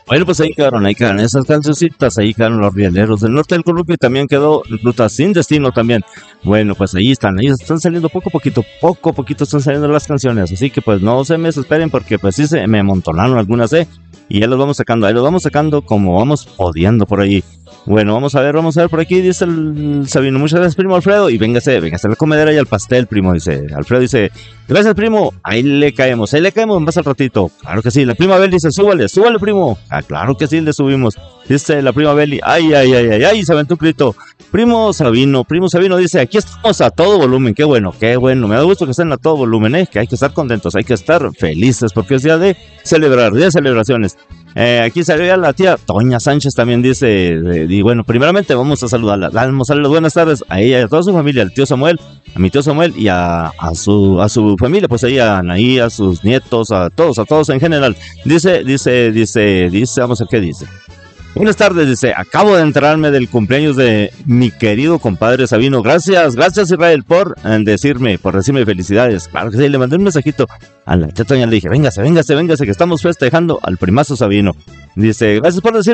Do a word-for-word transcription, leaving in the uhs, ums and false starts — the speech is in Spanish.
Bueno, pues ahí quedaron, ahí quedaron esas cancioncitas, ahí quedaron los rieleros del norte del columpio y también quedó Ruta Sin Destino también. Bueno, pues ahí están, ahí están saliendo poco a poquito, poco a poquito están saliendo las canciones, así que pues no se me desesperen porque pues sí se me amontonaron algunas, eh, y ya los vamos sacando, ahí los vamos sacando como vamos pudiendo por ahí. Bueno, vamos a ver, vamos a ver por aquí, dice el Sabino, muchas gracias primo Alfredo, y véngase, véngase a la comedera y al pastel, primo, dice, Alfredo dice, gracias primo, ahí le caemos, ahí le caemos más al ratito, claro que sí, la prima Beli dice, súbale, súbale primo, ah, claro que sí, le subimos, dice la prima Beli, ay, ay, ay, ay, ay, se aventó un grito, primo Sabino, primo Sabino dice, aquí estamos a todo volumen, qué bueno, qué bueno, me da gusto que estén a todo volumen, eh, que hay que estar contentos, hay que estar felices, porque es día de celebrar, día de celebraciones. Eh, aquí salió la tía Toña Sánchez también dice, eh, y bueno, primeramente vamos a saludarla, vamos a darle las buenas tardes a ella y a toda su familia, al tío Samuel, a mi tío Samuel y a, a su a su familia, pues ahí a Anaí, a sus nietos, a todos, a todos en general. Dice, dice, dice, dice, vamos a ver qué dice. Buenas tardes, dice, acabo de enterarme del cumpleaños de mi querido compadre Sabino. Gracias, gracias Israel por eh, decirme, por decirme felicidades. Claro que sí, le mandé un mensajito a la tía Toña, le dije, véngase, véngase, véngase, que estamos festejando al primazo Sabino. Dice, gracias por decirme.